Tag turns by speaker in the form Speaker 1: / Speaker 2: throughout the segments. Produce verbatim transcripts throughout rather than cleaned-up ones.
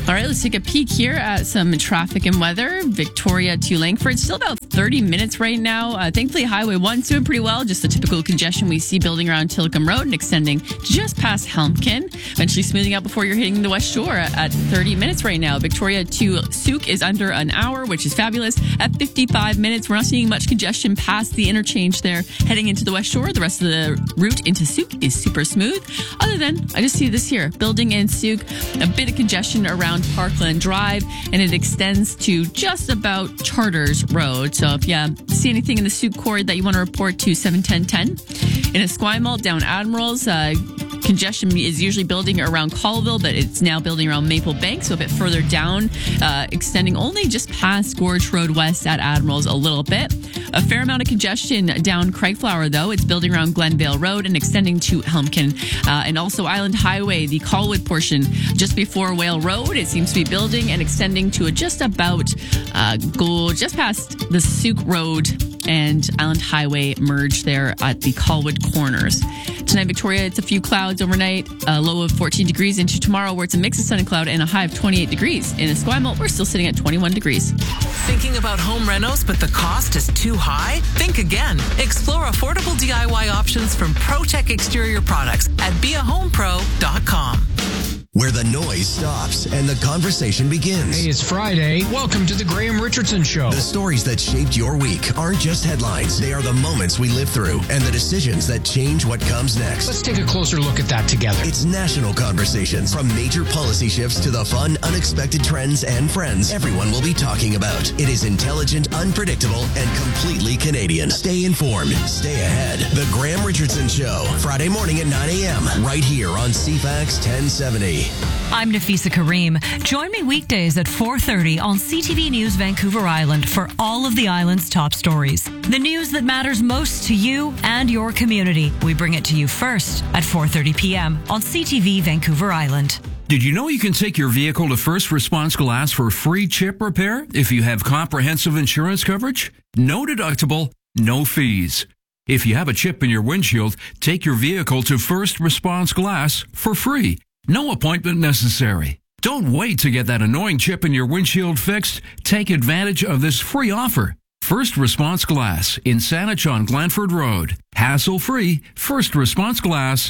Speaker 1: All right, let's take a peek here at some traffic and weather. Victoria to Langford, still about thirty minutes right now. Uh, thankfully, Highway one's doing pretty well. Just the typical congestion we see building around Tillicum Road and extending just past Helmkin. Eventually smoothing out before you're hitting the West Shore at thirty minutes right now. Victoria to Souk is under an hour, which is fabulous. At fifty-five minutes, we're not seeing much congestion past the interchange there. Heading into the West Shore, the rest of the route into Souk is super smooth. Other than, I just see this here, building in Souk, a bit of congestion around Parkland Drive, and it extends to just about Charters Road. So if you see anything in the Souk Corridor that you want to report to seven ten ten. In Esquimalt, down Admirals, uh, congestion is usually building around Colville, but it's now building around Maple Bank, so a bit further down, uh, extending only just past Gorge Road West at Admirals a little bit. A fair amount of congestion down Craigflower, though. It's building around Glenvale Road and extending to Helmkin. Uh, and also Island Highway, the Colwood portion, just before Whale Road. It seems to be building and extending to a just about uh, go just past the Souk Road and Island Highway merge there at the Colwood corners. Tonight, Victoria, it's a few clouds overnight, a low of fourteen degrees into tomorrow, where it's a mix of sun and cloud and a high of twenty-eight degrees. In Esquimalt, we're still sitting at twenty-one degrees.
Speaker 2: Thinking about home renos, but the cost is too high? Think again. Explore affordable D I Y options from ProTech Exterior Products at be a home pro dot com.
Speaker 3: Where the noise stops and the conversation begins.
Speaker 4: Hey, it's Friday. Welcome to the Graham Richardson Show.
Speaker 3: The stories that shaped your week aren't just headlines. They are the moments we live through and the decisions that change what comes next.
Speaker 4: Let's take a closer look at that together.
Speaker 3: It's national conversations. From major policy shifts to the fun, unexpected trends and friends everyone will be talking about. It is intelligent, unpredictable, and completely Canadian. Stay informed. Stay ahead. The Graham Richardson Show. Friday morning at nine a.m. right here on C FAX ten seventy.
Speaker 5: I'm Nafisa Kareem. Join me weekdays at four thirty on C T V News Vancouver Island for all of the island's top stories. The news that matters most to you and your community. We bring it to you first at four thirty p.m. on C T V Vancouver Island.
Speaker 6: Did you know you can take your vehicle to First Response Glass for free chip repair if you have comprehensive insurance coverage? No deductible, no fees. If you have a chip in your windshield, take your vehicle to First Response Glass for free. No appointment necessary. Don't wait to get that annoying chip in your windshield fixed. Take advantage of this free offer. First Response Glass in Saanich on Glanford Road. Hassle-free, First Response Glass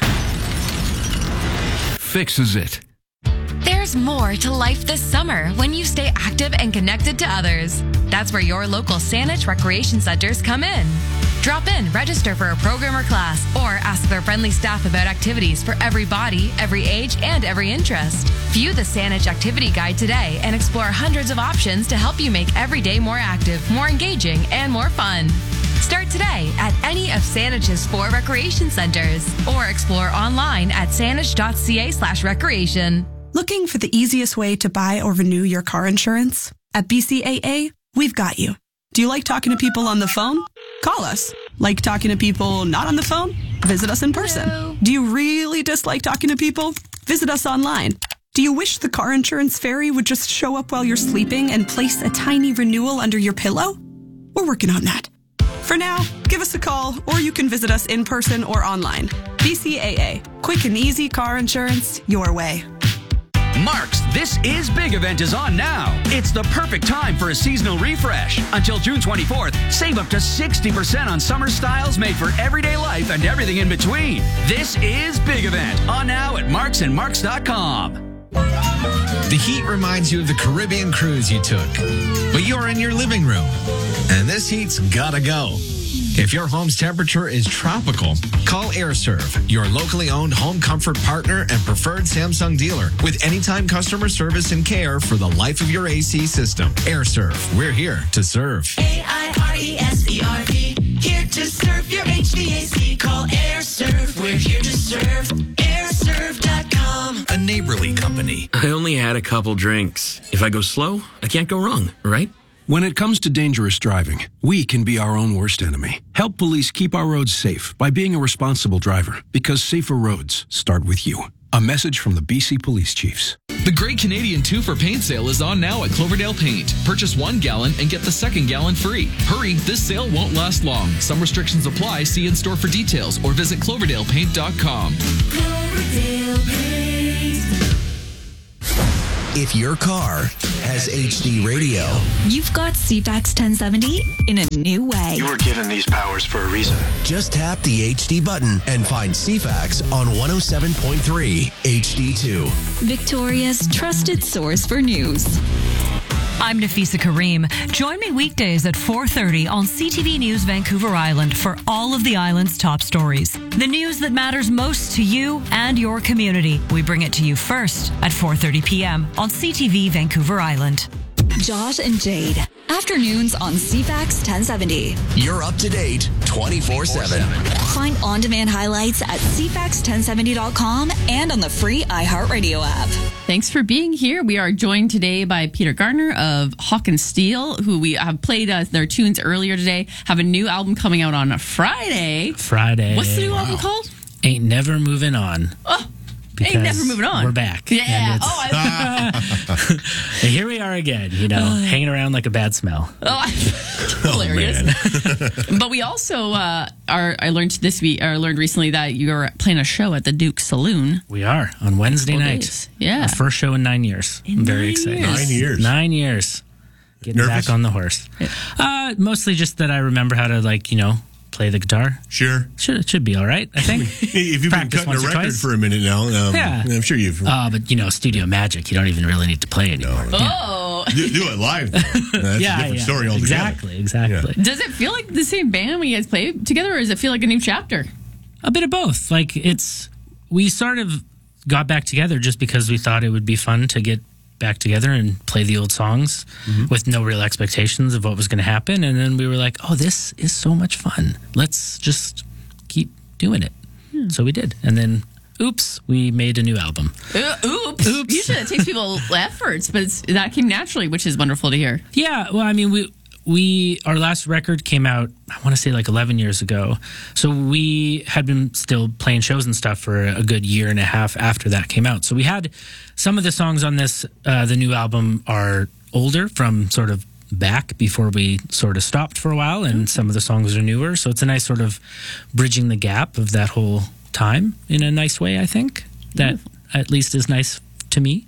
Speaker 6: fixes it.
Speaker 7: There's more to life this summer when you stay active and connected to others. That's where your local Saanich Recreation Centers come in. Drop in, register for a program or class, or ask their friendly staff about activities for every body, every age, and every interest. View the Saanich Activity Guide today and explore hundreds of options to help you make every day more active, more engaging, and more fun. Start today at any of Saanich's four recreation centers, or explore online at saanich.ca slash recreation.
Speaker 8: Looking for the easiest way to buy or renew your car insurance? At B C A A, we've got you. Do you like talking to people on the phone? Call us. Like talking to people not on the phone? Visit us in person. Hello. Do you really dislike talking to people? Visit us online. Do you wish the car insurance fairy would just show up while you're sleeping and place a tiny renewal under your pillow? We're working on that. For now, give us a call, or you can visit us in person or online. B C A A. Quick and easy car insurance your way.
Speaker 9: Mark's This Is Big event is on now. It's the perfect time for a seasonal refresh. Until June twenty-fourth, save up to sixty percent on summer styles made for everyday life and everything in between. This Is Big event on now at marks and marks dot com.
Speaker 10: The heat reminds you of the Caribbean cruise you took, but you're in your living room, and this heat's gotta go. If your home's temperature is tropical, call AirServe, your locally owned home comfort partner and preferred Samsung dealer, with anytime customer service and care for the life of your A C system. AirServe, we're here to serve.
Speaker 11: A I R E S E R V, here to serve your H V A C. Call AirServe, we're here to serve. air serve dot com.
Speaker 12: A neighborly company. I only had a couple drinks. If I go slow, I can't go wrong, right?
Speaker 13: When it comes to dangerous driving, we can be our own worst enemy. Help police keep our roads safe by being a responsible driver, because safer roads start with you. A message from the B C Police Chiefs.
Speaker 14: The Great Canadian two for Paint sale is on now at Cloverdale Paint. Purchase one gallon and get the second gallon free. Hurry, this sale won't last long. Some restrictions apply. See in store for details or visit cloverdale paint dot com.
Speaker 11: Cloverdale Paint.
Speaker 3: If your car has H D radio,
Speaker 15: you've got C FAX ten seventy in a new way.
Speaker 16: You were given these powers for a reason.
Speaker 3: Just tap the H D button and find C FAX on one oh seven point three H D two.
Speaker 15: Victoria's trusted source for news.
Speaker 5: I'm Nafisa Kareem. Join me weekdays at four thirty on C T V News Vancouver Island for all of the island's top stories. The news that matters most to you and your community. We bring it to you first at four thirty p.m. on C T V Vancouver Island.
Speaker 15: Josh and Jade. Afternoons on C FAX ten seventy.
Speaker 3: You're up to date twenty-four seven.
Speaker 15: Find on-demand highlights at C FAX ten seventy dot com and on the free iHeartRadio app.
Speaker 1: Thanks for being here. We are joined today by Peter Gardner of Hawk and Steel, who we have played uh, their tunes earlier today, have a new album coming out on a Friday.
Speaker 17: Friday.
Speaker 1: What's the new wow. album called?
Speaker 17: Ain't Never Moving On.
Speaker 1: Oh. Ain't Never Moving On.
Speaker 17: We're back.
Speaker 1: Yeah. Oh, I
Speaker 17: and here we are again, you know, uh, hanging around like a bad smell.
Speaker 1: Oh, hilarious. Oh, but we also uh, are. I learned this week, or learned recently that you're playing a show at the Duke Saloon.
Speaker 17: We are on Wednesday night.
Speaker 1: Days. Yeah,
Speaker 17: our first show in nine years.
Speaker 1: In
Speaker 17: I'm very
Speaker 1: nine
Speaker 17: excited.
Speaker 1: Years.
Speaker 18: Nine years.
Speaker 17: Nine years. Getting
Speaker 18: Nervous?
Speaker 17: back on the horse. Uh, mostly just that I remember how to, like, you know, play the guitar.
Speaker 18: Sure.
Speaker 17: Should, it should be all right, I think.
Speaker 18: If you've
Speaker 17: Practice
Speaker 18: been cutting a record
Speaker 17: twice.
Speaker 18: for a minute now, um,
Speaker 17: yeah.
Speaker 18: I'm sure you've...
Speaker 17: Uh, but, you know, studio magic, you don't even really need to play anymore.
Speaker 18: No.
Speaker 1: Oh.
Speaker 18: do, do it live. That's
Speaker 17: yeah,
Speaker 18: a different
Speaker 17: yeah.
Speaker 18: story altogether.
Speaker 17: Exactly, exactly.
Speaker 1: Yeah. Does it feel like the same band when you guys play together, or does it feel like a new chapter?
Speaker 17: A bit of both. Like, it's... We sort of got back together just because we thought it would be fun to get back together and play the old songs mm-hmm. with no real expectations of what was going to happen. And then we were like, oh, this is so much fun. Let's just keep doing it. Hmm. So we did. And then, oops, we made a new album.
Speaker 1: Uh, oops. oops. Usually it takes people efforts, but it's, that came naturally, which is wonderful to hear.
Speaker 17: Yeah. Well, I mean, we... We our last record came out, I want to say like eleven years ago. So we had been still playing shows and stuff for a good year and a half after that came out. So we had some of the songs on this, uh, the new album are older from sort of back before we sort of stopped for a while, and some of the songs are newer. So it's a nice sort of bridging the gap of that whole time in a nice way, I think. That at least is nice to me.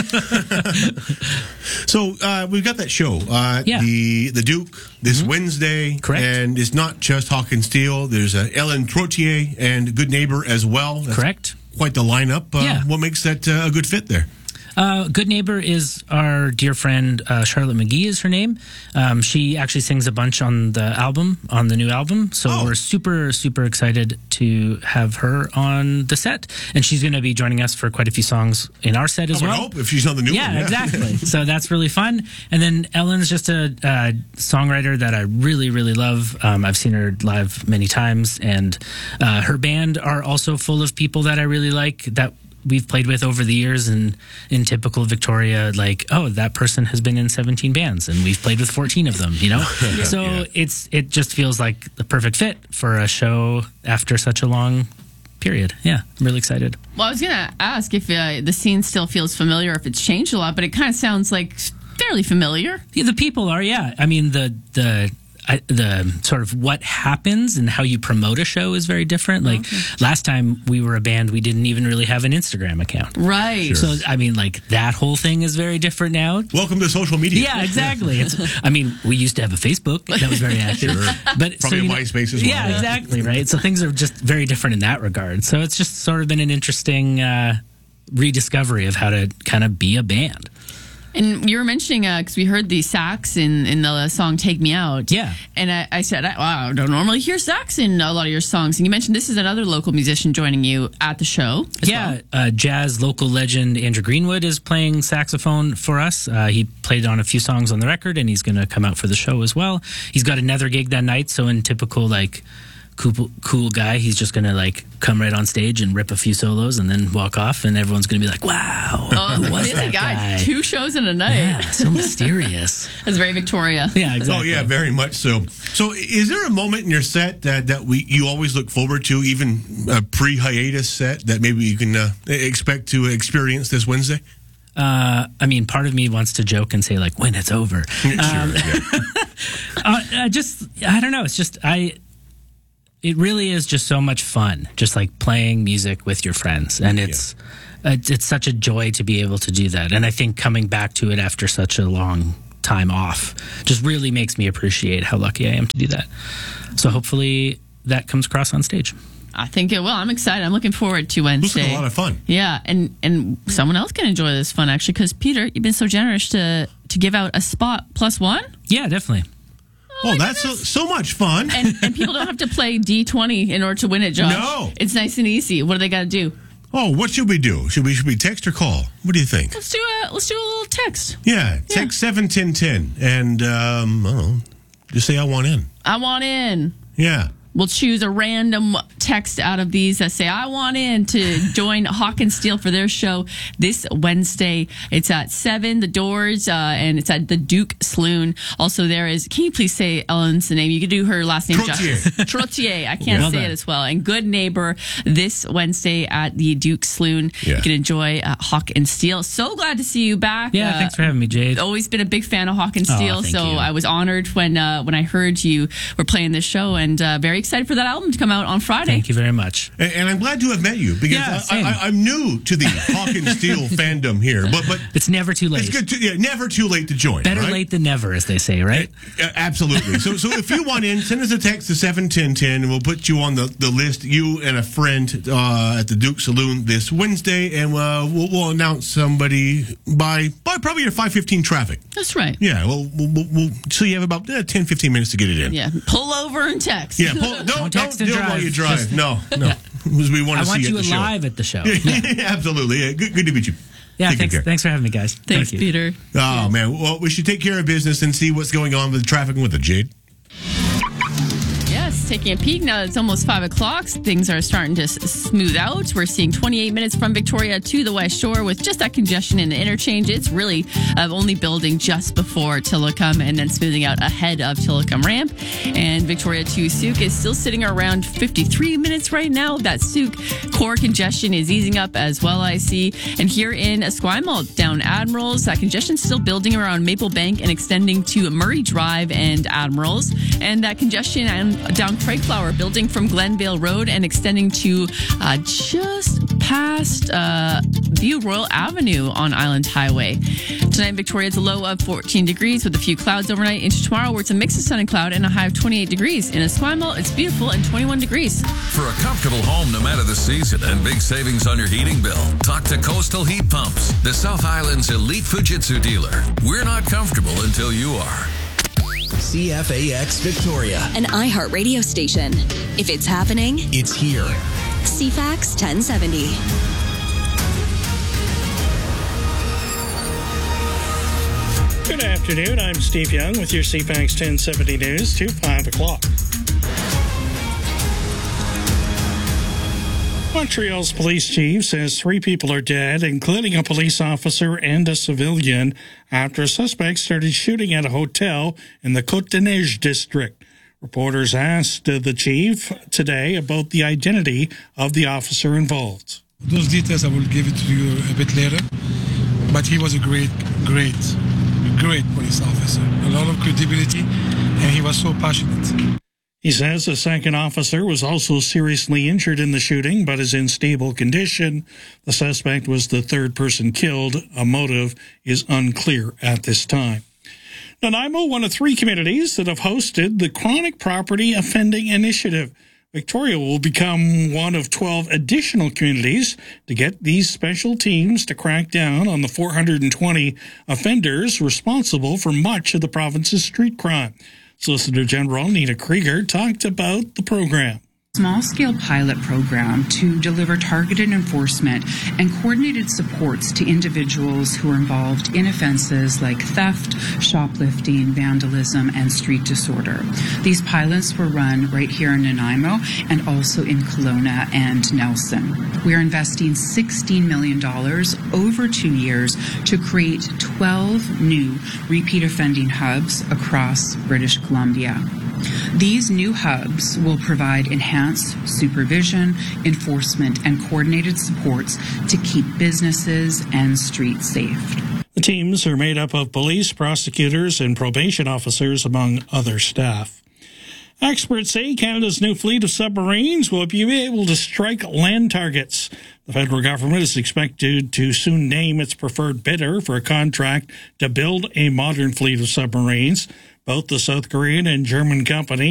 Speaker 18: So uh, we've got that show, uh,
Speaker 17: yeah.
Speaker 18: the the Duke, this
Speaker 17: mm-hmm.
Speaker 18: Wednesday.
Speaker 17: Correct.
Speaker 18: And it's not just Hawk and Steel. There's uh, Ellen Trottier and Good Neighbor as well. That's
Speaker 17: Correct.
Speaker 18: Quite the lineup. Uh,
Speaker 17: yeah.
Speaker 18: What makes that uh, a good fit there?
Speaker 17: Uh, Good Neighbor is our dear friend, uh, Charlotte McGee is her name. Um, she actually sings a bunch on the album, on the new album. So oh. we're super, super excited to have her on the set. And she's going to be joining us for quite a few songs in our set as
Speaker 18: I would
Speaker 17: well.
Speaker 18: hope if she's on the new
Speaker 17: yeah,
Speaker 18: one. Yeah,
Speaker 17: exactly. So that's really fun. And then Ellen's just a uh, songwriter that I really, really love. Um, I've seen her live many times. And uh, her band are also full of people that I really like that we've played with over the years, and in typical Victoria, like, oh, that person has been in seventeen bands and we've played with fourteen of them, you know? yeah, so yeah. it's it just feels like the perfect fit for a show after such a long period. Yeah, I'm really excited.
Speaker 1: Well, I was going to ask if uh, the scene still feels familiar, if it's changed a lot, but it kind of sounds like fairly familiar.
Speaker 17: Yeah, the people are, yeah. I mean, the the... I, the sort of what happens and how you promote a show is very different. Like okay. last time we were a band, we didn't even really have an Instagram account.
Speaker 1: Right.
Speaker 17: Sure. So, I mean, like that whole thing is very different now.
Speaker 18: Welcome to social media.
Speaker 17: Yeah, exactly. It's, I mean, we used to have a Facebook that was very active.
Speaker 18: Sure.
Speaker 17: But
Speaker 18: Probably
Speaker 17: so,
Speaker 18: a MySpace as well.
Speaker 17: Yeah, exactly. Right. So things are just very different in that regard. So it's just sort of been an interesting uh, rediscovery of how to kind of be a band.
Speaker 1: And you were mentioning, because uh, we heard the sax in, in the song Take Me Out.
Speaker 17: Yeah.
Speaker 1: And I, I said, wow, I don't normally hear sax in a lot of your songs. And you mentioned this is another local musician joining you at the show.
Speaker 17: Yeah.
Speaker 1: Well.
Speaker 17: Uh, jazz local legend Andrew Greenwood is playing saxophone for us. Uh, he played on a few songs on the record, and he's going to come out for the show as well. He's got another gig that night, so in typical, like, cool, cool guy, he's just going to, like, come right on stage and rip a few solos and then walk off, and everyone's going to be like, wow.
Speaker 1: Oh, what is that guy? guy? Two shows in a night.
Speaker 17: Yeah, so mysterious.
Speaker 1: That's very Victoria.
Speaker 17: Yeah, exactly.
Speaker 18: Oh, yeah, very much so. So is there a moment in your set that, that we you always look forward to, even a pre-hiatus set, that maybe you can uh, expect to experience this Wednesday?
Speaker 17: Uh, I mean, part of me wants to joke and say, like, when it's over.
Speaker 18: Sure,
Speaker 17: um,
Speaker 18: yeah.
Speaker 17: uh, I just, I don't know. It's just, I... It really is just so much fun, just like playing music with your friends. And it's, It's, it's such a joy to be able to do that. And I think coming back to it after such a long time off just really makes me appreciate how lucky I am to do that. So hopefully that comes across on stage.
Speaker 1: I think it will. I'm excited. I'm looking forward to Wednesday.
Speaker 18: Looks like a lot of fun.
Speaker 1: Yeah, and and someone else can enjoy this fun, actually, because, Peter, you've been so generous to, to give out a spot plus one.
Speaker 17: Yeah, definitely.
Speaker 18: Oh, oh that's so, so much fun.
Speaker 1: And, and people don't have to play D twenty in order to win it, Josh.
Speaker 18: No.
Speaker 1: It's nice and easy. What do they got to do?
Speaker 18: Oh, what should we do? Should we should we text or call? What do you think?
Speaker 1: Let's do a let's do a little text.
Speaker 18: Yeah, text seven ten ten and um, I don't know, just say I want in.
Speaker 1: I want in.
Speaker 18: Yeah.
Speaker 1: We'll choose a random text out of these that say, I want in to join Hawk and Steel for their show this Wednesday. It's at seven, the doors, uh, and it's at the Duke Saloon. Also, there is, can you please say Ellen's name? You can do her last name.
Speaker 18: Trottier.
Speaker 1: Trottier. I can't
Speaker 17: Well
Speaker 1: say
Speaker 17: done.
Speaker 1: it as well. And Good Neighbor this Wednesday at the Duke Saloon.
Speaker 18: Yeah.
Speaker 1: You can enjoy uh, Hawk and Steel. So glad to see you back.
Speaker 17: Yeah,
Speaker 1: Uh,
Speaker 17: thanks for having me, Jade.
Speaker 1: Always been a big fan of Hawk and Steel,
Speaker 17: Oh, thank
Speaker 1: so
Speaker 17: you.
Speaker 1: I was honored when uh, when I heard you were playing this show, and uh, very excited for that album to come out on Friday.
Speaker 17: Thank you very much.
Speaker 18: And, and I'm glad to have met you because
Speaker 17: Yeah,
Speaker 18: I,
Speaker 17: same.
Speaker 18: I, I'm new to the Hawk and Steel fandom here, but but
Speaker 17: It's never too late.
Speaker 18: it's good to yeah, never too late to join.
Speaker 17: Better
Speaker 18: right?
Speaker 17: late than never, as they say, right?
Speaker 18: Uh, absolutely. So, so if you want in, send us a text to seven ten ten, and we'll put you on the, the list. You and a friend uh, at the Duke Saloon this Wednesday, and uh, we'll, we'll announce somebody by by probably your five fifteen traffic.
Speaker 1: That's right.
Speaker 18: Yeah. Well, we'll, we'll, we'll so you have about uh, ten, fifteen minutes to get it in.
Speaker 1: Yeah, pull over and text.
Speaker 18: Yeah. Pull, don't don't,
Speaker 17: text
Speaker 18: do
Speaker 17: and
Speaker 18: it while
Speaker 17: drive.
Speaker 18: you drive.
Speaker 17: Just-
Speaker 18: no. No. Because we want
Speaker 17: I
Speaker 18: to
Speaker 17: want
Speaker 18: see
Speaker 17: you
Speaker 18: at the show.
Speaker 17: live at the show.
Speaker 18: Yeah. Absolutely. Yeah. Good, good to meet you.
Speaker 17: Yeah,
Speaker 18: Take good
Speaker 17: thanks,
Speaker 18: care.
Speaker 17: thanks for having me, guys.
Speaker 1: Thanks,
Speaker 17: Thank you.
Speaker 1: Peter.
Speaker 18: Oh, man. Well, we should take care of business and see what's going on with the traffic and with the Jade.
Speaker 1: Yes, taking a peek now that it's almost five o'clock. Things are starting to s- smooth out. We're seeing twenty-eight minutes from Victoria to the West Shore with just that congestion in the interchange. It's really uh, only building just before Tillicum and then smoothing out ahead of Tillicum Ramp. And Victoria to Souk is still sitting around fifty-three minutes right now. That Souk core congestion is easing up as well, I see. And here in Esquimalt, down Admirals, that congestion's still building around Maple Bank and extending to Murray Drive and Admirals. And that congestion and down Craigflower, building from Glenvale Road and extending to uh, just past uh, View Royal Avenue on Island Highway. Tonight in Victoria, it's a low of fourteen degrees with a few clouds overnight. Into tomorrow, where it's a mix of sun and cloud and a high of twenty-eight degrees. In Esquimalt, it's beautiful and twenty-one degrees.
Speaker 19: For a comfortable home no matter the season and big savings on your heating bill, talk to Coastal Heat Pumps, the South Island's elite Fujitsu dealer. We're not comfortable until you are.
Speaker 3: C F A X Victoria.
Speaker 15: An iHeart radio station. If it's happening,
Speaker 3: It's here.
Speaker 15: C FAX ten seventy.
Speaker 20: Good afternoon. I'm Steve Young with your C FAX ten seventy News to five o'clock. Montreal's police chief says three people are dead, including a police officer and a civilian, after a suspect started shooting at a hotel in the Côte-des-Neiges district. Reporters asked the chief today about the identity of the officer involved.
Speaker 21: Those details I will give it to you a bit later, but he was a great, great, great police officer. A lot of credibility, and he was so passionate.
Speaker 20: He says the second officer was also seriously injured in the shooting, but is in stable condition. The suspect was the third person killed. A motive is unclear at this time. Nanaimo, one of three communities that have hosted the Chronic Property Offending Initiative. Victoria will become one of twelve additional communities to get these special teams to crack down on the four hundred twenty offenders responsible for much of the province's street crime. Solicitor General Nina Krieger talked about the program.
Speaker 22: Small-scale pilot program to deliver targeted enforcement and coordinated supports to individuals who are involved in offenses like theft, shoplifting, vandalism, and street disorder. These pilots were run right here in Nanaimo and also in Kelowna and Nelson. We are investing sixteen million dollars over two years to create twelve new repeat offending hubs across British Columbia. These new hubs will provide enhanced supervision, enforcement, and coordinated supports to keep businesses and streets safe.
Speaker 20: The teams are made up of police, prosecutors, and probation officers, among other staff. Experts say Canada's new fleet of submarines will be able to strike land targets. The federal government is expected to soon name its preferred bidder for a contract to build a modern fleet of submarines. Both the South Korean and German companies